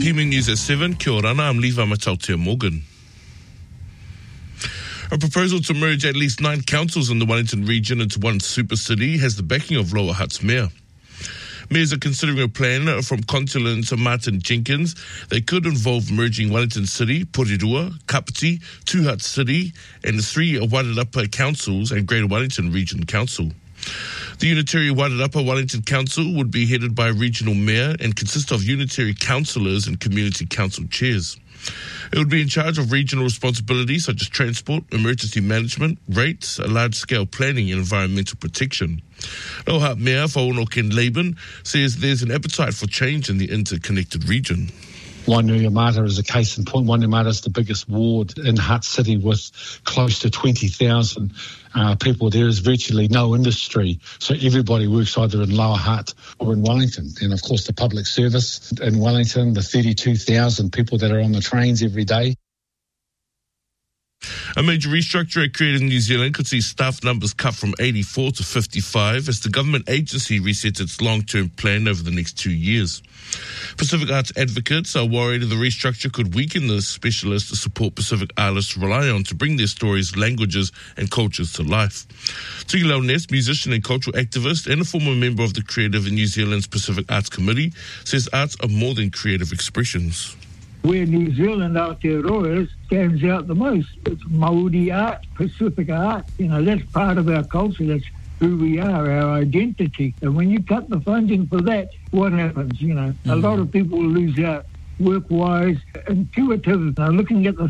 Himing News at 7, kia orana, I'm Levi Matautea Morgan. A proposal to merge at least 9 councils in the Wellington region into one super city has the backing of Lower Hutt's mayor. Mayors are considering a plan from consultant Martin Jenkins. They could involve merging Wellington City, Porirua, Kapiti, Two Hutt City, and the 3 Wairarapa councils and Greater Wellington Region Council. The Unitary Wairarapa Wellington Council would be headed by a regional mayor and consist of unitary councillors and community council chairs. It would be in charge of regional responsibilities such as transport, emergency management, rates, large-scale planning and environmental protection. Lower Hutt Mayor Fauno Ken Laban says there's an appetite for change in the interconnected region. Wainuiomata is a case in point. Wainuiomata is the biggest ward in Hutt City with close to 20,000 people. There is virtually no industry, so everybody works either in Lower Hutt or in Wellington. And of course the public service in Wellington, the 32,000 people that are on the trains every day. A major restructure at Creative New Zealand could see staff numbers cut from 84 to 55 as the government agency resets its long-term plan over the next 2 years. Pacific Arts advocates are worried the restructure could weaken the specialists to support Pacific artists rely on to bring their stories, languages and cultures to life. Tuilau Ness, musician and cultural activist and a former member of the Creative in New Zealand's Pacific Arts Committee, says arts are more than creative expressions. Where New Zealand Aotearoa stands out the most. It's Māori art, Pacific art. That's part of our culture. That's who we are, our identity. And when you cut the funding for that, what happens? A lot of people lose out work-wise, intuitive, looking at the